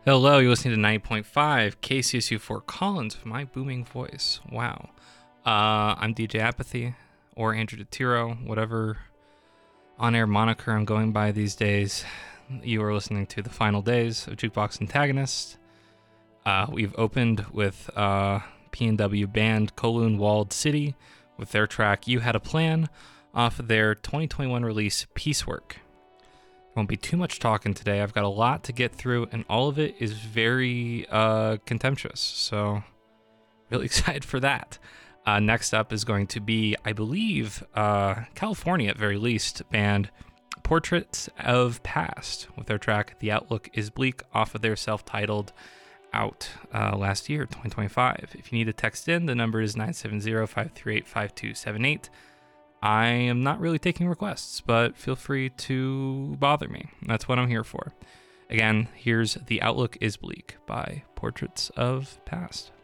Hello, you're listening to 90.5 KCSU Fort Collins with my booming voice. Wow. I'm DJ Apathy or Andrew DeTiro, whatever on-air moniker I'm going by these days. You are listening to the final days of Jukebox Antagonist. We've opened with P&W band Kowloon Walled City with their track You Had a Plan off of their 2021 release Piecework. Won't be too much talking today. I've got a lot to get through, and all of it is very contemptuous. So, really excited for that. Next up is going to be, I believe, California at very least, band Portraits of Past with their track The Outlook is Bleak off of their self-titled out last year, 2025. If you need to text in, the number is 970-538-5278. I am not really taking requests, but feel free to bother me. That's what I'm here for. Again, here's The Outlook is Bleak by Portraits of Past.